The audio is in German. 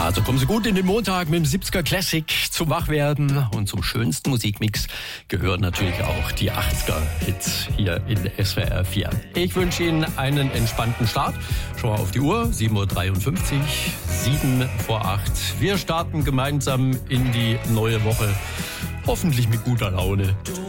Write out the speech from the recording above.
Also kommen Sie gut in den Montag mit dem 70er Classic zum Wachwerden. Und zum schönsten Musikmix gehören natürlich auch die 80er Hits hier in SWR 4. Ich wünsche Ihnen einen entspannten Start. Schau mal auf die Uhr, 7.53 Uhr, 7 vor 8. Wir starten gemeinsam in die neue Woche. Hoffentlich mit guter Laune.